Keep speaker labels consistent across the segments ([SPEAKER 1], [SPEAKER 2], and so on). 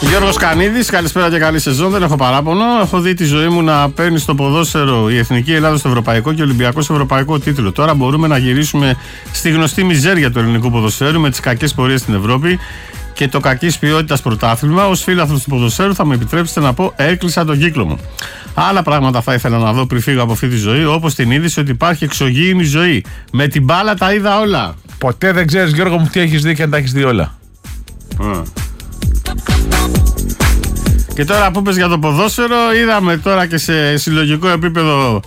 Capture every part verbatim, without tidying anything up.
[SPEAKER 1] Γιώργος Κανίδης, καλησπέρα και καλή σεζόν. Δεν έχω παράπονο. Έχω δει τη ζωή μου να παίρνει στο ποδόσφαιρο η Εθνική Ελλάδα στο Ευρωπαϊκό και ο Ολυμπιακός στο Ευρωπαϊκό τίτλο. Τώρα μπορούμε να γυρίσουμε στη γνωστή μιζέρια του ελληνικού ποδοσφαίρου με τις κακές πορείες στην Ευρώπη και το κακής ποιότητας πρωτάθλημα. Ως φίλαθλος του ποδοσφαίρου θα μου επιτρέψετε να πω: έκλεισα τον κύκλο μου. Άλλα πράγματα θα ήθελα να δω πριν φύγω από αυτή τη ζωή, όπως την είδηση ότι υπάρχει εξωγήινη ζωή. Με την μπάλα τα είδα όλα.
[SPEAKER 2] Ποτέ δεν ξέρεις, Γιώργο μου, τι έχεις δει και αν τα έχεις δει όλα.
[SPEAKER 1] Mm. Και τώρα που πες για το ποδόσφαιρο, είδαμε τώρα και σε συλλογικό επίπεδο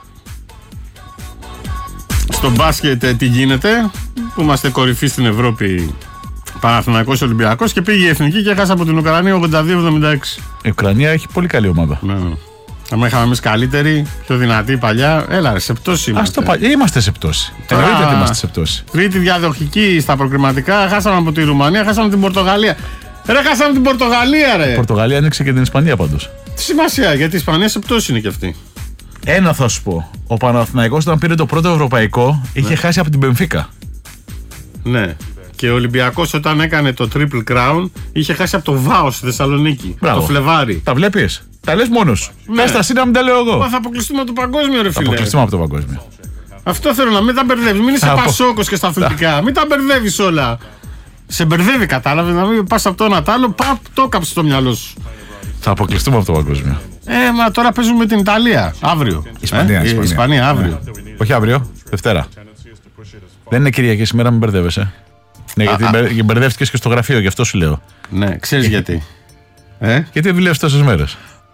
[SPEAKER 1] στο μπάσκετ τι γίνεται, που είμαστε κορυφή στην Ευρώπη, Παναθηναϊκός Ολυμπιακός, και πήγε η Εθνική και έχασε από την Ουκρανία ογδόντα δύο εβδομήντα έξι.
[SPEAKER 2] Η Ουκρανία έχει πολύ καλή ομάδα.
[SPEAKER 1] Ναι. Αν είχαμε εμείς καλύτερη, πιο δυνατή παλιά, έλα ρε, σε πτώση είμαστε.
[SPEAKER 2] Πα... Είμαστε σε πτώση. Εννοείται ότι είμαστε σε πτώση.
[SPEAKER 1] Τρίτη διαδοχική στα προκριματικά, χάσαμε από τη Ρουμανία, χάσαμε την Πορτογαλία. Ρε, χάσαμε την Πορτογαλία, ρε.
[SPEAKER 2] Η Πορτογαλία άνοιξε και την Ισπανία πάντως.
[SPEAKER 1] Τι σημασία, γιατί η Ισπανία σε πτώση είναι και αυτή.
[SPEAKER 2] Ένα θα σου πω. Ο Παναθηναϊκός όταν πήρε το πρώτο ευρωπαϊκό είχε ναι. χάσει από την Μπενφίκα.
[SPEAKER 1] Ναι. Και ο Ολυμπιακός όταν έκανε το Triple Crown είχε χάσει από το Βάο στη Θεσσαλονίκη. Μπράβο. Το Φλεβάρι.
[SPEAKER 2] Τα βλέπεις. Τα λες μόνος. Ναι. Πες τα σύνα, μην τα λέω εγώ.
[SPEAKER 1] Μα θα αποκλειστούμε από το παγκόσμιο, ρε φίλε.
[SPEAKER 2] Θα αποκλειστούμε από το παγκόσμιο.
[SPEAKER 1] Αυτό θέλω να μην τα μπερδεύεις. Μην είσαι πασόκος και στα αθλητικά. Μην τα μπερδεύεις όλα. Σε μπερδεύει, κατάλαβε, να μην πας από το ένα τ' άλλο, παπ, το έκαψε στο μυαλό σου.
[SPEAKER 2] Θα αποκλειστούμε από το παγκόσμιο.
[SPEAKER 1] Ε, μα τώρα παίζουμε με την Ιταλία. Αύριο.
[SPEAKER 2] Ισπανία,
[SPEAKER 1] ε,
[SPEAKER 2] Ισπανία.
[SPEAKER 1] Ισπανία αύριο.
[SPEAKER 2] Ναι. Όχι αύριο, Δευτέρα. Δεν είναι Κυριακή σήμερα, μην μπερδεύεσαι. Ναι, γιατί α, α. μπερδεύτηκες και στο γραφείο, γι' αυτό σου λέω.
[SPEAKER 1] Ναι, ξέρεις γιατί. Ε?
[SPEAKER 2] Γιατί δουλεύεις τόσες μέρες.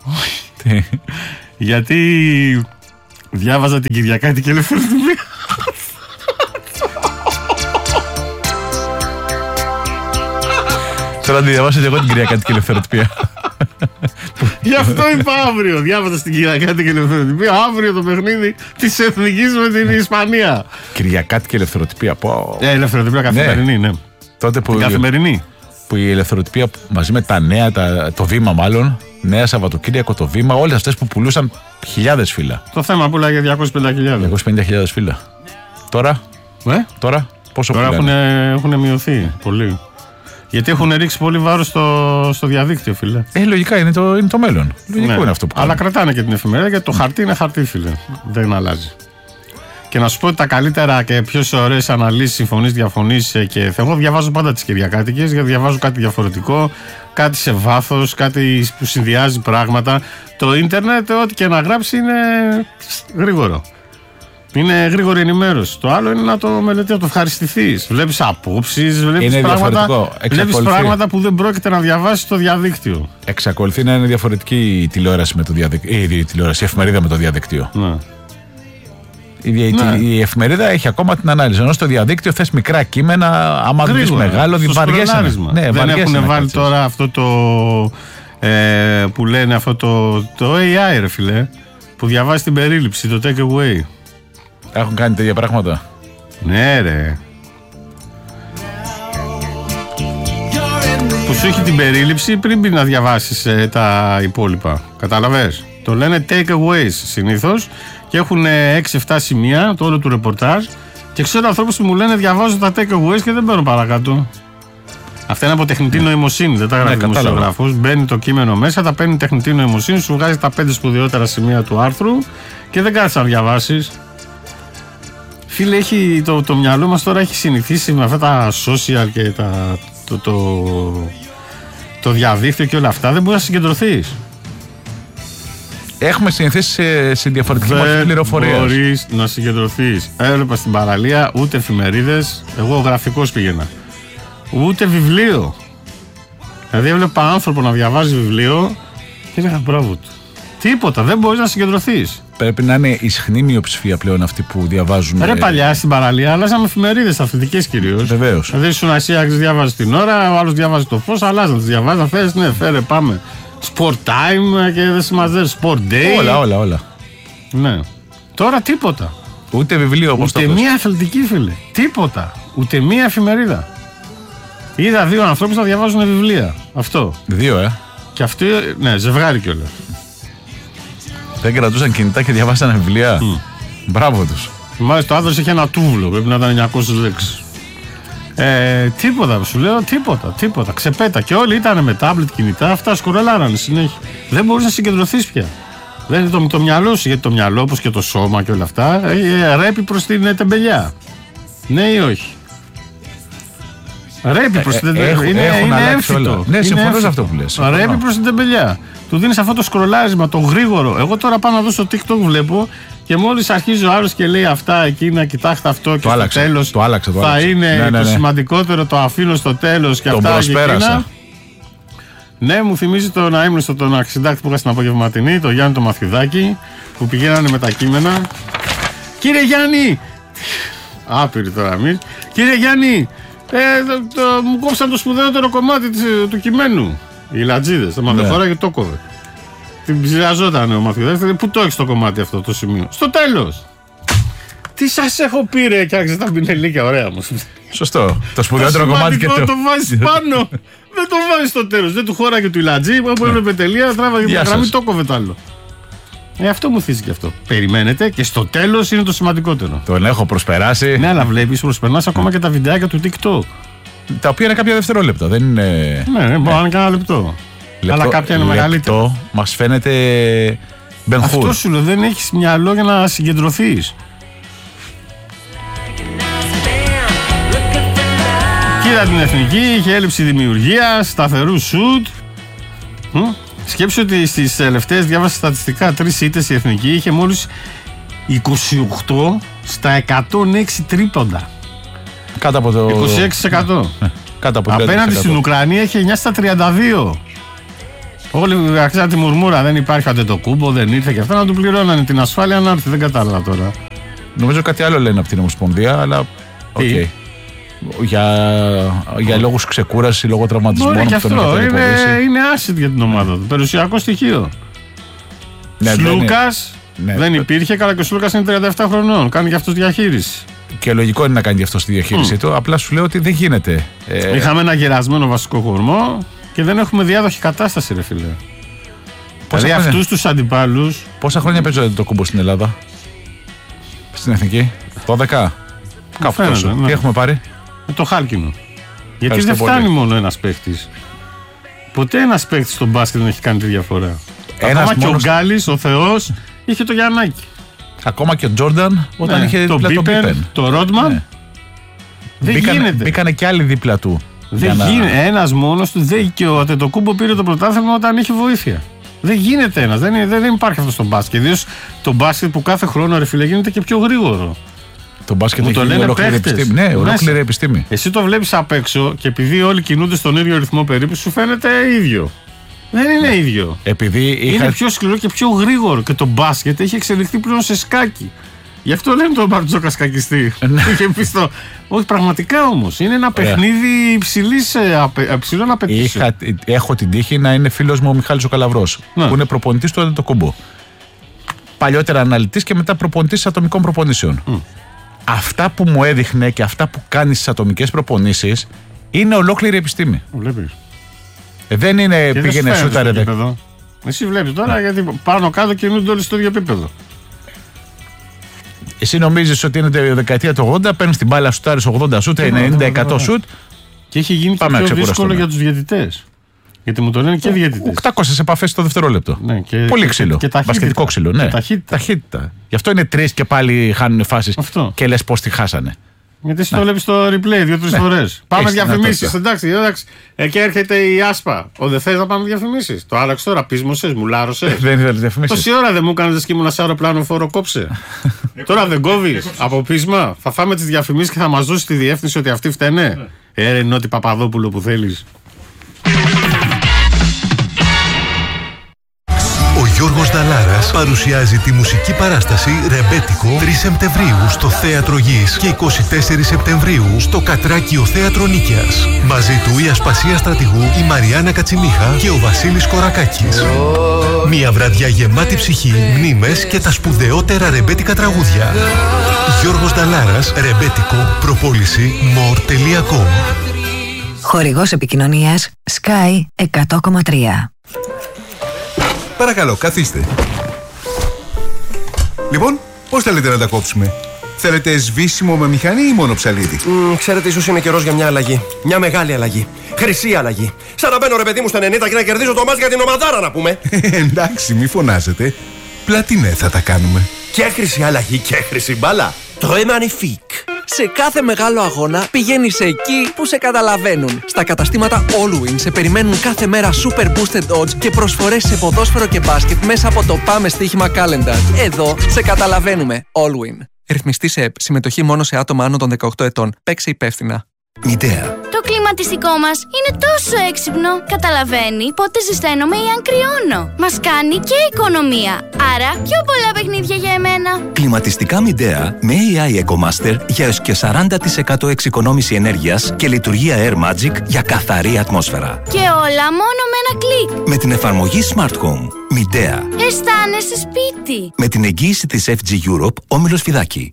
[SPEAKER 1] Γιατί διάβαζα την Κυριακάτικη Ελευθεροτυπία.
[SPEAKER 2] Θέλω να τη διαβάσω και εγώ την Κυριακάτικη Ελευθεροτυπία.
[SPEAKER 1] Γι' αυτό είπα αύριο. Διάβαζα στην Κυριακάτικη Ελευθεροτυπία. Αύριο το παιχνίδι της Εθνικής με την Ισπανία.
[SPEAKER 2] Κυριακάτικη Ελευθεροτυπία. Πω.
[SPEAKER 1] Ε, Ελευθεροτυπία καθημερινή, ναι. ναι.
[SPEAKER 2] Τότε που,
[SPEAKER 1] την καθημερινή.
[SPEAKER 2] Που η Ελευθεροτυπία μαζί με τα νέα, τα, το βήμα μάλλον, Νέα Σαββατοκύριακο, το βήμα, όλες αυτές που πουλούσαν χιλιάδες φύλλα.
[SPEAKER 1] Το θέμα πουλάει για διακόσιες πενήντα χιλιάδες.
[SPEAKER 2] διακόσιες πενήντα χιλιάδες φύλλα. Τώρα,
[SPEAKER 1] ε?
[SPEAKER 2] τώρα πόσο
[SPEAKER 1] τώρα έχουν μειωθεί πολύ. Γιατί έχουν ρίξει πολύ βάρος στο, στο διαδίκτυο, φίλε.
[SPEAKER 2] Ε, λογικά είναι το, είναι το μέλλον. Λογικό ναι. είναι αυτό που κάνουν.
[SPEAKER 1] Αλλά κρατάνε και την εφημερίδα γιατί το χαρτί είναι χαρτί, φίλε. Δεν αλλάζει. Και να σου πω ότι τα καλύτερα και πιο ωραίες αναλύσεις, συμφωνείς, διαφωνείς και εγώ διαβάζω πάντα τις Κυριακάτικες, γιατί διαβάζω κάτι διαφορετικό, κάτι σε βάθος, κάτι που συνδυάζει πράγματα. Το ίντερνετ, ό,τι και να γράψει είναι γρήγορο. Είναι γρήγορη ενημέρωση. Το άλλο είναι να το μελετήσεις, να το ευχαριστηθείς. Βλέπεις απόψεις, βλέπεις πράγματα, βλέπεις πράγματα που δεν πρόκειται να διαβάσεις στο διαδίκτυο.
[SPEAKER 2] Εξακολουθεί να είναι διαφορετική η τηλεόραση με το διαδικτύο. Η, τηλεόραση, η εφημερίδα με το διαδικτύο.
[SPEAKER 1] Ναι.
[SPEAKER 2] Η, ναι. η εφημερίδα έχει ακόμα την ανάλυση. Ενώ στο διαδίκτυο θες μικρά κείμενα, άμα δεις μεγάλο, βαριέσαι. Ναι,
[SPEAKER 1] δεν έχουν βάλει τώρα αυτό το. Ε, που λένε αυτό το, το έι άι, ρε φιλέ. Που διαβάζει την περίληψη, το take away.
[SPEAKER 2] Έχουν κάνει τέτοια πράγματα.
[SPEAKER 1] Ναι, ρε. Που σου έχει την περίληψη πριν πει να διαβάσεις ε, τα υπόλοιπα. Κατάλαβες. Το λένε take aways συνήθως. Και έχουν έξι εφτά σημεία το όλο του ρεπορτάζ. Και ξέρω ανθρώπους που μου λένε διαβάζω τα takeaways και δεν παίρνω παρακάτω. Αυτά είναι από τεχνητή νοημοσύνη, δεν τα γράφει ο δημοσιογράφος. Μπαίνει το κείμενο μέσα, τα παίρνει τεχνητή νοημοσύνη, σου βγάζει τα πέντε σπουδαιότερα σημεία του άρθρου και δεν κάθεσαι να διαβάσεις. Φίλε, έχει, το, το μυαλό μας τώρα έχει συνηθίσει με αυτά τα social και τα, το, το, το, το διαδίκτυο και όλα αυτά. Δεν μπορεί να συγκεντρωθείς.
[SPEAKER 2] Έχουμε συνηθίσει σε, σε διαφορετική μορφή πληροφορία.
[SPEAKER 1] Δεν μπορείς να συγκεντρωθείς. Έβλεπα στην παραλία ούτε εφημερίδες. Εγώ γραφικός πήγαινα. Ούτε βιβλίο. Δηλαδή έβλεπα άνθρωπο να διαβάζει βιβλίο και έλεγα μπράβο του. Τίποτα. Δεν μπορείς να συγκεντρωθείς.
[SPEAKER 2] Πρέπει να είναι ισχνή μειοψηφία πλέον αυτοί που διαβάζουν.
[SPEAKER 1] Ρε παλιά στην παραλία αλλάζαμε εφημερίδες, αθλητικές κυρίως.
[SPEAKER 2] Βεβαίως.
[SPEAKER 1] Δηλαδή ήσουν εσύ άξιος διάβαζε την ώρα, ο άλλος διάβαζε το φως, αλλάζαν. Τις διαβάζαν, φέρες, ναι, φέρε, πάμε. Sport time και δεν συμμαζεύει. Sport day.
[SPEAKER 2] Όλα, όλα, όλα.
[SPEAKER 1] Ναι. Τώρα τίποτα.
[SPEAKER 2] Ούτε βιβλίο όπως το
[SPEAKER 1] Ούτε μία αθλητική, φίλε. Τίποτα. Ούτε μία εφημερίδα. Είδα δύο ανθρώπους να διαβάζουν βιβλία. Αυτό.
[SPEAKER 2] Δύο, ε.
[SPEAKER 1] Και αυτοί, ναι, ζευγάρι κιόλας.
[SPEAKER 2] Δεν κρατούσαν κινητά και διαβάσαν βιβλία. Mm. Μπράβο τους.
[SPEAKER 1] Μάλιστα το άδρος είχε ένα τούβλο. Πρέπει να ήταν εννιακόσιες λέξεις. Ε, τίποτα, σου λέω, τίποτα, τίποτα. Ξεπέτα. Και όλοι ήταν με τάμπλετ, κινητά, αυτά σκορελάρανε συνέχεια. Δεν μπορείς να συγκεντρωθείς πια. Δεν είναι το, το μυαλό σου, γιατί το μυαλό, όπως και το σώμα και όλα αυτά, ε, ρέπει προς την τεμπελιά. Ναι ή όχι? Ρέπει προς την τεμπελιά. Είναι, είναι έμφυτο.
[SPEAKER 2] Ναι, συμφωνώ σε αυτό που λες.
[SPEAKER 1] Ρέπει προς την τεμπελιά. Του δίνεις αυτό το σκρολάρισμα, το γρήγορο. Εγώ τώρα πάω να δω στο TikTok, βλέπω. Και μόλις αρχίζει ο άλλος και λέει αυτά, εκείνα, κοιτάξτε αυτό και το στο άλλαξε, τέλος
[SPEAKER 2] το άλλαξε, το
[SPEAKER 1] θα
[SPEAKER 2] άλλαξε.
[SPEAKER 1] είναι
[SPEAKER 2] ναι, ναι, ναι.
[SPEAKER 1] το σημαντικότερο, το αφήνω στο τέλος και
[SPEAKER 2] τον
[SPEAKER 1] αυτά και
[SPEAKER 2] εκείνα.
[SPEAKER 1] Ναι, μου θυμίζει τον αείμνηστο τον αρχισυντάκτη που είχα στην απογευματινή, τον Γιάννη το Μαθιουδάκη, που πηγαίνανε με τα κείμενα. Κύριε Γιάννη! Άπειροι τώρα εμείς. Κύριε Γιάννη, ε, το, το, μου κόψαν το σπουδαιότερο κομμάτι της, του κειμένου. Οι λατζίδες, το μαθεφόρα και το κόβε. Την ψηλιαζόταν ο Μαθιουδάκης. Πού το έχεις το κομμάτι αυτό το σημείο? Στο τέλος. Τι σας έχω πει ρε, και άρχισε τα πινελίκια, ωραία μου.
[SPEAKER 2] Σωστό. Το σπουδαιότερο κομμάτι και το.
[SPEAKER 1] Το βάζεις πάνω. Δεν το βάζεις στο τέλος. Δεν του χώραγε του Ιλατζή. Όπου έβλεπε τελεία, τράβαγε την γραμμή, το κόβε τ' άλλο. Ε, αυτό μου θύσει και αυτό. Περιμένετε και στο τέλος είναι το σημαντικότερο.
[SPEAKER 2] Τον έχω προσπεράσει.
[SPEAKER 1] Ναι, αλλά βλέπεις, προσπερνάς ακόμα και τα βιντεάκια του TikTok.
[SPEAKER 2] Τα οποία είναι κάποια δευτερόλεπτα. Δεν είναι.
[SPEAKER 1] Ναι, ναι, μπορεί να είναι κανένα λεπτό. Λεπτό, αλλά κάποια είναι μεγαλύτερα.
[SPEAKER 2] Αυτό μας φαίνεται μπενχούρ.
[SPEAKER 1] Αυτό σου λέω, δεν έχεις μυαλό για να συγκεντρωθείς. Κοίτα την εθνική, είχε έλλειψη δημιουργίας, σταθερού σουτ. Σκέψου ότι στις τελευταίες, διάβασα στατιστικά, τρεις ήττες η εθνική, είχε μόλις είκοσι οκτώ στα εκατόν έξι τρίποντα.
[SPEAKER 2] Κάτω από το
[SPEAKER 1] είκοσι έξι τοις εκατό.
[SPEAKER 2] Κάτω από
[SPEAKER 1] απέναντι στην Ουκρανία είχε εννιά στα τριάντα δύο. Όλοι αξίζαν τη μουρμούρα, δεν υπάρχει Αντετοκούμπο, δεν ήρθε και αυτά, να του πληρώνανε την ασφάλεια να έρθει, δεν κατάλαβα τώρα.
[SPEAKER 2] Νομίζω κάτι άλλο λένε από την Ομοσπονδία, αλλά οκ. Okay. Για, για λόγους ξεκούραση, λόγω τραυματισμών.
[SPEAKER 1] Μπορεί και αυτό, είναι, είναι asset για την ομάδα του, περιουσιακό στοιχείο. Ναι, Σλούκας ναι, δεν ναι. υπήρχε, καλά και ο Σλούκας είναι τριάντα επτά χρονών, κάνει και αυτός διαχείριση. Και
[SPEAKER 2] λογικό είναι να κάνει και αυτό τη διαχείρισή mm. του, απλά σου λέω ότι δεν γίνεται.
[SPEAKER 1] Ε... Είχαμε ένα γερασμένο βασικό κορμό και δεν έχουμε διάδοχη κατάσταση, ρε φίλε. Δηλαδή αυτούς τους αντιπάλους.
[SPEAKER 2] Πόσα χρόνια παίζει το κούμπο στην Ελλάδα, στην εθνική? δώδεκα. Κάπου τόσο. Ναι. Τι έχουμε πάρει?
[SPEAKER 1] Με το χάλκινο. Γιατί δεν φτάνει πολύ. Μόνο ένας παίχτης. Ποτέ ένας παίχτης στο μπάσκετ δεν έχει κάνει τη διαφορά. Ένας Ακόμα μόνος... και ο Γκάλης, ο Θεός, είχε το Γιαννάκη.
[SPEAKER 2] Ακόμα και ο Τζόρνταν όταν ναι, είχε
[SPEAKER 1] το Πίπεν, το Ρόντμαν. Ναι. Δεν
[SPEAKER 2] μπήκαν,
[SPEAKER 1] γίνεται.
[SPEAKER 2] Μπήκανε και άλλοι δίπλα του.
[SPEAKER 1] Δεν να... γίνεται. Ένας μόνος του. Δεν... Και ο Αντετοκούμπο πήρε το πρωτάθλημα όταν είχε βοήθεια. Δεν γίνεται ένας. Δεν, δεν, δεν υπάρχει αυτό στο μπάσκετ. Ιδίως το μπάσκετ που κάθε χρόνο, ρε φίλε, γίνεται και πιο γρήγορο.
[SPEAKER 2] Το μπάσκετ έχει ολόκληρη επιστήμη. Ναι, ολόκληρη επιστήμη.
[SPEAKER 1] Εσύ το βλέπεις απ' έξω και επειδή όλοι κινούνται στον ίδιο ρυθμό περίπου, σου φαίνεται ίδιο. Δεν είναι ναι. ίδιο.
[SPEAKER 2] Επειδή είχα...
[SPEAKER 1] Είναι πιο σκληρό και πιο γρήγορο. Και το μπάσκετ έχει εξελιχθεί πλέον σε σκάκι. Γι' αυτό λένε τον Μπαρτζόκα σκακιστή. Είχε πει στο... Όχι, πραγματικά όμως. Είναι ένα παιχνίδι υψηλών απαιτήσεων.
[SPEAKER 2] Έχω την τύχη να είναι φίλος μου ο Μιχάλης ο Καλαβρός, ναι. που είναι προπονητής του Αντετοκούμπο. Παλιότερα αναλυτής και μετά προπονητής ατομικών προπονήσεων. Mm. Αυτά που μου έδειχνε και αυτά που κάνει στις ατομικές προπονήσεις είναι ολόκληρη επιστήμη.
[SPEAKER 1] Βλέπεις.
[SPEAKER 2] Ε, δεν είναι
[SPEAKER 1] και
[SPEAKER 2] πήγαινε σούταρε.
[SPEAKER 1] Εσύ βλέπεις τώρα, γιατί πάνω κάτω κινούνται όλοι στο ίδιο επίπεδο.
[SPEAKER 2] Εσύ νομίζεις ότι είναι τη δεκαετία του ογδόντα, παίρνεις την μπάλα, σουτάρεις ογδόντα σουτ, ενενήντα τοις εκατό σουτ.
[SPEAKER 1] Και έχει γίνει και πιο δύσκολο για τους διαιτητές. Γιατί μου το λένε και διαιτητές.
[SPEAKER 2] οκτακόσιες επαφές το δευτερόλεπτο. Ναι, και, πολύ και, ξύλο. Και, και μπασκετικό ξύλο. Ναι.
[SPEAKER 1] Ταχύτητα.
[SPEAKER 2] ταχύτητα. Γι' αυτό είναι τρεις και πάλι χάνουν φάσεις. Και λες πώς τη χάσανε.
[SPEAKER 1] Γιατί εσύ το βλέπεις στο replay δύο-τρεις ναι. φορές. Πάμε διαφημίσεις. Εντάξει, εντάξει. Ε, και έρχεται η Άσπα. Ο δεν θες να πάμε διαφημίσεις. Το άλλαξε τώρα. Πείσμωσες, μου λάρωσες.
[SPEAKER 2] Δεν ήθελες διαφημίσεις.
[SPEAKER 1] Τόση ώρα δεν μου έκανες και ήμουν σε αεροπλάνο φόρο κόψε. Τώρα δεν κόβεις από πείσμα. Θα φάμε τις διαφημίσεις και θα μας δώσεις τη διεύθυνση ότι αυτοί φταίνε. Ε, ρε Νότι Παπαδόπουλο που θέλεις.
[SPEAKER 3] Ο Γιώργος Νταλάρας παρουσιάζει τη μουσική παράσταση Ρεμπέτικο τρεις Σεπτεμβρίου στο Θέατρο Γης και εικοστή τέταρτη Σεπτεμβρίου στο Κατράκιο Θέατρο Νίκαιας. Μαζί του η Ασπασία Στρατηγού, η Μαριάννα Κατσιμίχα και ο Βασίλης Κορακάκης. Μια βραδιά γεμάτη ψυχή, μνήμες και τα σπουδαιότερα ρεμπέτικα τραγούδια. Γιώργος Νταλάρας, Ρεμπέτικο, προπόληση more τελεία com.
[SPEAKER 4] Χορηγός επικοινωνίας Sky εκατό κόμμα τρία.
[SPEAKER 5] Παρακαλώ, καθίστε. Λοιπόν, πώς θέλετε να τα κόψουμε? Θέλετε σβήσιμο με μηχανή ή μόνο ψαλίδι?
[SPEAKER 6] Mm, ξέρετε, ίσως είναι καιρός για μια αλλαγή. Μια μεγάλη αλλαγή. Χρυσή αλλαγή. Σαν να μπαίνω ρε παιδί μου στο ενενήντα και να κερδίζω το μάτς για την ομαδάρα, να πούμε.
[SPEAKER 5] Εντάξει, μη φωνάζετε. Πλατινέ θα τα κάνουμε.
[SPEAKER 6] Και χρυσή αλλαγή και χρυσή μπάλα. Το Magnifique.
[SPEAKER 7] Σε κάθε μεγάλο αγώνα πηγαίνεις εκεί που σε καταλαβαίνουν. Στα καταστήματα Allwyn σε περιμένουν κάθε μέρα super boosted odds και προσφορές σε ποδόσφαιρο και μπάσκετ μέσα από το Πάμε Στοίχημα Calendar. Εδώ σε καταλαβαίνουμε. Allwyn. Ρυθμιστή σε ΕΠ. Συμμετοχή μόνο σε άτομα άνω των δεκαοκτώ ετών. Παίξε υπεύθυνα.
[SPEAKER 8] Μητέα. Το κλιματιστικό μας είναι τόσο έξυπνο. Καταλαβαίνει πότε ζεσταίνομαι ή αν κρυώνω. Μας κάνει και οικονομία. Άρα πιο πολλά παιχνίδια για εμένα.
[SPEAKER 9] Κλιματιστικά Midea με έι άι EcoMaster για έως και σαράντα τοις εκατό εξοικονόμηση ενέργειας και λειτουργία Air Magic για καθαρή ατμόσφαιρα.
[SPEAKER 8] Και όλα μόνο με ένα κλικ.
[SPEAKER 9] Με την εφαρμογή Smart Home. Midea.
[SPEAKER 8] Αισθάνεσαι σπίτι.
[SPEAKER 9] Με την εγγύηση της εφ τζι Europe, Όμιλος Φιδάκη.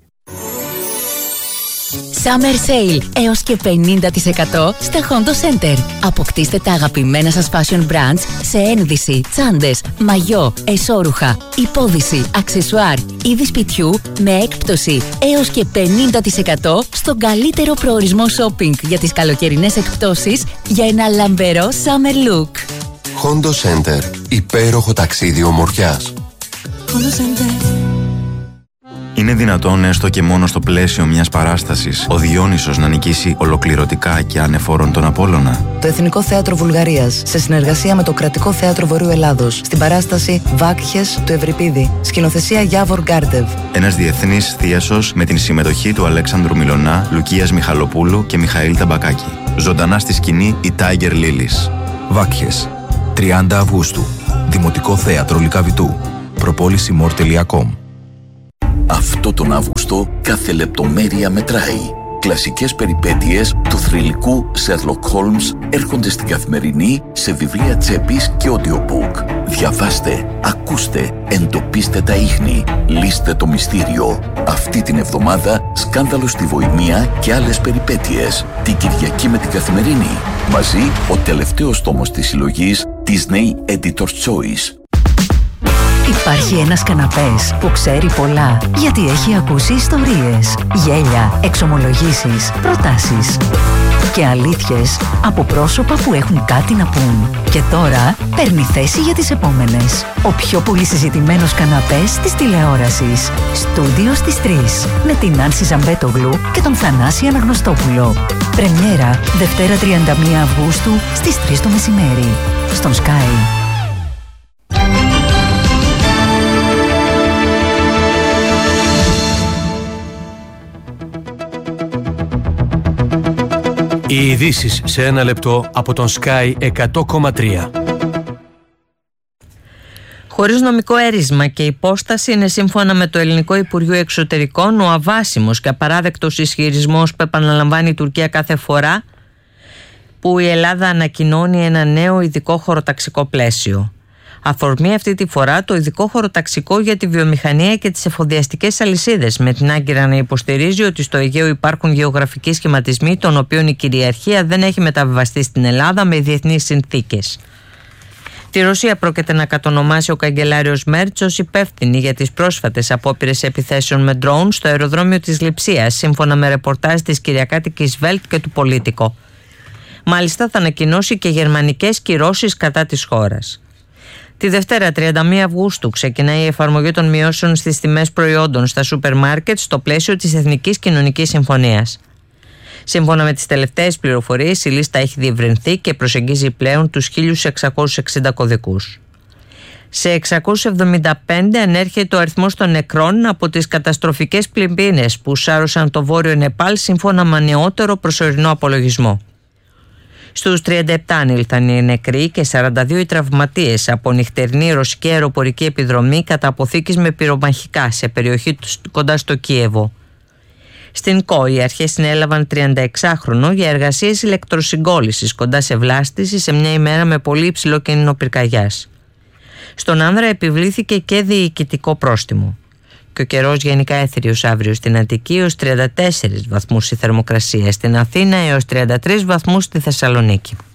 [SPEAKER 10] Summer Sale έως και πενήντα τοις εκατό στα Hondo Center. Αποκτήστε τα αγαπημένα σας fashion brands σε ένδυση, τσάντες, μαγιό, εσώρουχα, υπόδυση, αξεσουάρ, είδη σπιτιού με έκπτωση έως και πενήντα τοις εκατό στον καλύτερο προορισμό shopping για τις καλοκαιρινές εκπτώσεις για ένα λαμπερό summer look.
[SPEAKER 11] Hondo Center. Υπέροχο ταξίδι ομορφιάς.
[SPEAKER 10] Hondo Center.
[SPEAKER 12] Είναι δυνατόν έστω και μόνο στο πλαίσιο μιας παράστασης ο Διόνυσος να νικήσει ολοκληρωτικά και ανεφόρον τον Απόλλωνα?
[SPEAKER 13] Το Εθνικό Θέατρο Βουλγαρίας, σε συνεργασία με το Κρατικό Θέατρο Βορείου Ελλάδος, στην παράσταση Βάκχες του Ευρυπίδη, σκηνοθεσία Γιάβορ Γκάρντεβ.
[SPEAKER 12] Ένας διεθνής θίασος με την συμμετοχή του Αλέξανδρου Μιλωνά, Λουκίας Μιχαλοπούλου και Μιχαήλ Ταμπακάκη. Ζωντανά στη σκηνή η Tiger Lilies.
[SPEAKER 14] Βάκχες, τριάντα Αυγούστου, Δημοτικό Θέατρο Λυκαβητού. προπόληση μορ τελεία κομ.
[SPEAKER 15] Αυτό τον Αύγουστο κάθε λεπτομέρεια μετράει. Κλασικές περιπέτειες του θρυλικού Sherlock Holmes έρχονται στην Καθημερινή σε βιβλία τσέπης και audiobook. Διαβάστε, ακούστε, εντοπίστε τα ίχνη, λύστε το μυστήριο. Αυτή την εβδομάδα σκάνδαλο στη Βοημία και άλλες περιπέτειες. Την Κυριακή με την Καθημερινή. Μαζί ο τελευταίος τόμος της συλλογής Disney Editor's Choice.
[SPEAKER 4] Υπάρχει ένας καναπές που ξέρει πολλά, γιατί έχει ακούσει ιστορίες, γέλια, εξομολογήσεις, προτάσεις και αλήθειες από πρόσωπα που έχουν κάτι να πούν. Και τώρα παίρνει θέση για τις επόμενες. Ο πιο πολύ συζητημένος καναπές της τηλεόρασης. Στούντιο στις τρεις. Με την Άνση Ζαμπέτογλου και τον Θανάση Αναγνωστόπουλο. Πρεμιέρα Δευτέρα τριάντα μία Αυγούστου στις τρεις το μεσημέρι. Στον Sky.
[SPEAKER 16] Οι ειδήσεις σε ένα λεπτό από τον Sky εκατό κόμμα τρία.
[SPEAKER 17] Χωρίς νομικό έρισμα και υπόσταση είναι, σύμφωνα με το Ελληνικό Υπουργείο Εξωτερικών, ο αβάσιμος και απαράδεκτος ισχυρισμός που επαναλαμβάνει η Τουρκία κάθε φορά που η Ελλάδα ανακοινώνει ένα νέο ειδικό χωροταξικό πλαίσιο. Αφορμή αυτή τη φορά το ειδικό χωροταξικό για τη βιομηχανία και τις εφοδιαστικές αλυσίδες, με την Άγκυρα να υποστηρίζει ότι στο Αιγαίο υπάρχουν γεωγραφικοί σχηματισμοί των οποίων η κυριαρχία δεν έχει μεταβιβαστεί στην Ελλάδα με διεθνείς συνθήκες. Τη Ρωσία πρόκειται να κατονομάσει ο καγκελάριος Μέρτς ως υπεύθυνη για τις πρόσφατες απόπειρες επιθέσεων με ντρόουν στο αεροδρόμιο της Λειψίας, σύμφωνα με ρεπορτάζ της κυριακάτικης Welt και του Πολίτικο. Μάλιστα θα ανακοινώσει και γερμανικές κυρώσεις κατά της χώρας. Τη Δευτέρα τριάντα μία Αυγούστου ξεκινάει η εφαρμογή των μειώσεων στις τιμές προϊόντων στα σούπερ μάρκετ στο πλαίσιο της Εθνικής Κοινωνικής Συμφωνίας. Σύμφωνα με τις τελευταίες πληροφορίες, η λίστα έχει διευρυνθεί και προσεγγίζει πλέον τους χίλιους εξακόσιους εξήντα κωδικούς. Σε εξακόσιους εβδομήντα πέντε ανέρχεται ο αριθμός των νεκρών από τις καταστροφικές πλημμύρες που σάρωσαν το βόρειο Νεπάλ, σύμφωνα με νεότερο προσωρινό απολογισμό. Στους τριάντα επτά ανήλθαν οι νεκροί και σαράντα δύο οι τραυματίες από νυχτερινή ρωσική αεροπορική επιδρομή κατά αποθήκης με πυρομαχικά σε περιοχή κοντά στο Κίεβο. Στην ΚΟ οι αρχές συνέλαβαν τριανταεξάχρονο για εργασίες ηλεκτροσυγκόλλησης κοντά σε βλάστηση σε μια ημέρα με πολύ υψηλό κίνδυνο πυρκαγιάς. Στον άνδρα επιβλήθηκε και διοικητικό πρόστιμο. Και ο καιρός γενικά έθριος αύριο στην Αττική έως τριάντα τέσσερις βαθμούς η θερμοκρασία, στην Αθήνα έως τριάντα τρεις βαθμούς στη Θεσσαλονίκη.